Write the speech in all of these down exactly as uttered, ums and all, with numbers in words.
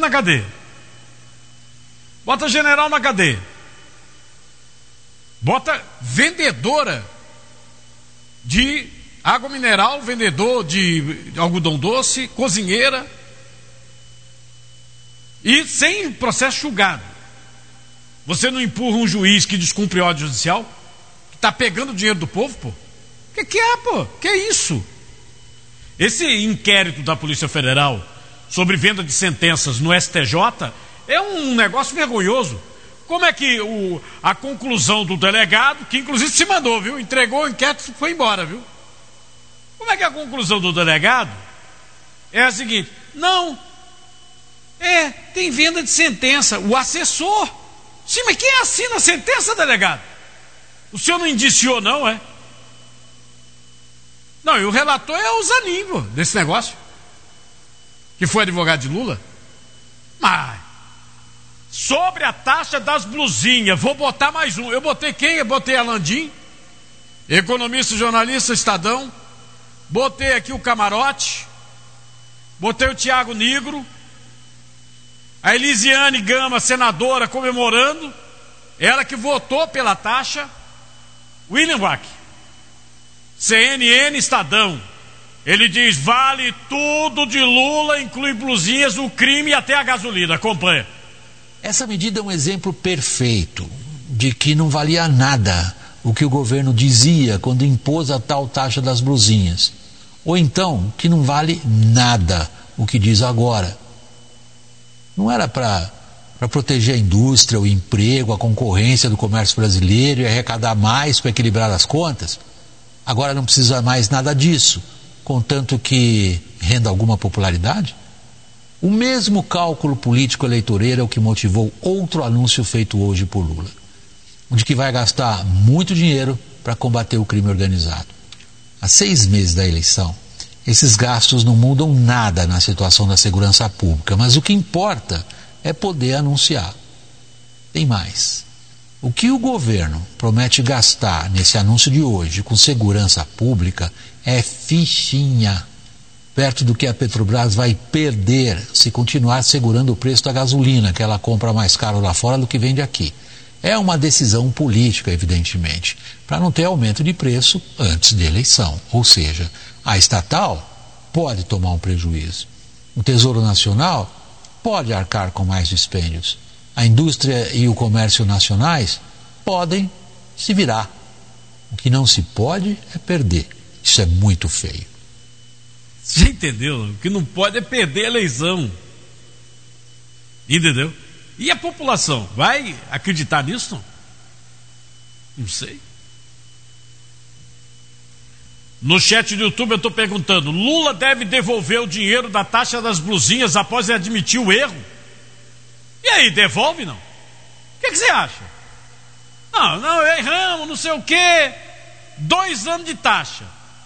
na cadeia. Bota general na cadeia. Bota vendedora de água mineral, vendedor de algodão doce, cozinheira. E sem processo julgado. Você não empurra um juiz que descumpre ordem judicial, que está pegando o dinheiro do povo, pô? O que, que é, pô? Que é isso? Esse inquérito da Polícia Federal sobre venda de sentenças no S T J é um negócio vergonhoso. Como é que o, a conclusão do delegado, que inclusive se mandou, viu? Entregou o inquérito e foi embora, viu? Como é que a conclusão do delegado é a seguinte: não, é, tem venda de sentença, o assessor. Sim, mas quem assina a sentença, delegado? O senhor não indiciou, não, é? Não, e o relator é o Zanin, pô, desse negócio, que foi advogado de Lula. Mas sobre a taxa das blusinhas, vou botar mais um. Eu botei quem? Eu botei a Landim, economista, jornalista, Estadão. Botei aqui o Camarote, botei o Tiago Nigro, a Elisiane Gama, senadora, comemorando, ela que votou pela taxa. William Wack, C N N, Estadão, ele diz: vale tudo de Lula, inclui blusinhas, o crime e até a gasolina. Acompanha. Essa medida é um exemplo perfeito de que não valia nada o que o governo dizia quando impôs a tal taxa das blusinhas, ou então que não vale nada o que diz agora. Não era para proteger a indústria, o emprego, a concorrência do comércio brasileiro e arrecadar mais para equilibrar as contas? Agora não precisa mais nada disso, contanto que renda alguma popularidade? O mesmo cálculo político eleitoreiro é o que motivou outro anúncio feito hoje por Lula, de que vai gastar muito dinheiro para combater o crime organizado. Há seis meses da eleição, esses gastos não mudam nada na situação da segurança pública, mas o que importa é poder anunciar. Tem mais. O que o governo promete gastar nesse anúncio de hoje com segurança pública é fichinha, perto do que a Petrobras vai perder se continuar segurando o preço da gasolina, que ela compra mais caro lá fora do que vende aqui. É uma decisão política, evidentemente, para não ter aumento de preço antes da eleição. Ou seja, a estatal pode tomar um prejuízo. O Tesouro Nacional pode arcar com mais dispêndios. A indústria e o comércio nacionais podem se virar. O que não se pode é perder. Isso é muito feio. Você entendeu? O que não pode é perder a eleição. Entendeu? E a população vai acreditar nisso? Não, não sei. No chat do YouTube eu estou perguntando: Lula deve devolver o dinheiro da taxa das blusinhas após ele admitir o erro? E aí, devolve não? O que, que você acha? Não, não, erramos, não sei o quê. Dois anos de taxa.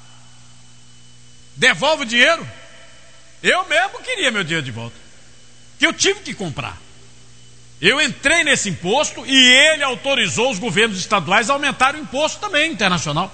Devolve o dinheiro? Eu mesmo queria meu dinheiro de volta, que eu tive que comprar. Eu entrei nesse imposto e ele autorizou os governos estaduais a aumentar o imposto também internacional.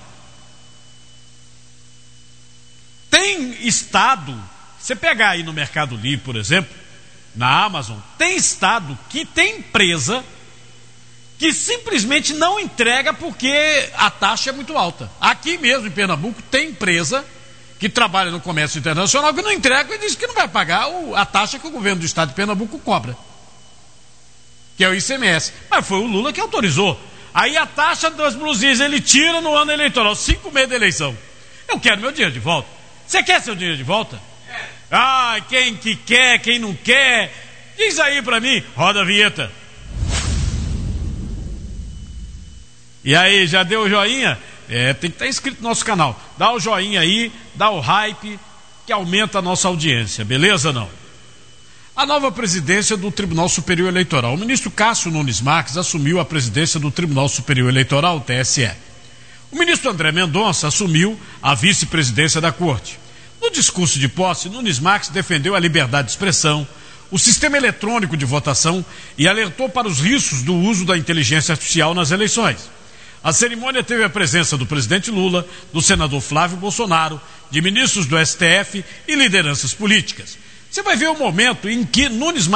Tem estado, você pegar aí no Mercado Livre, por exemplo, na Amazon, tem estado que tem empresa que simplesmente não entrega porque a taxa é muito alta. Aqui mesmo em Pernambuco tem empresa que trabalha no comércio internacional que não entrega e diz que não vai pagar o, a taxa que o governo do estado de Pernambuco cobra, que é o I C M S. Mas foi o Lula que autorizou. Aí a taxa das blusinhas ele tira no ano eleitoral, cinco meses da eleição. Eu quero meu dinheiro de volta. Você quer seu dinheiro de volta? É. Ah, quem que quer, quem não quer, diz aí pra mim. Roda a vinheta. E aí, já deu o joinha? É, tem que estar inscrito no nosso canal. Dá o joinha aí, dá o hype, que aumenta a nossa audiência, beleza não? A nova presidência do Tribunal Superior Eleitoral. O ministro Cássio Nunes Marques assumiu a presidência do Tribunal Superior Eleitoral, o T S E. O ministro André Mendonça assumiu a vice-presidência da Corte. No discurso de posse, Nunes Marques defendeu a liberdade de expressão, o sistema eletrônico de votação e alertou para os riscos do uso da inteligência artificial nas eleições. A cerimônia teve a presença do presidente Lula, do senador Flávio Bolsonaro, de ministros do S T F e lideranças políticas. Você vai ver o momento em que Nunes